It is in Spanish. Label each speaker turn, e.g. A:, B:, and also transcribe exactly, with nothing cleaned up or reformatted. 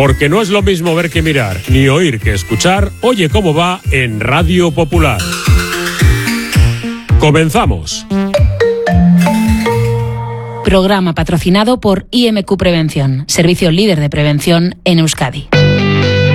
A: Porque no es lo mismo ver que mirar, ni oír que escuchar. Oye cómo va en Radio Popular. Comenzamos.
B: Programa patrocinado por I M Q Prevención, servicio líder de prevención en Euskadi.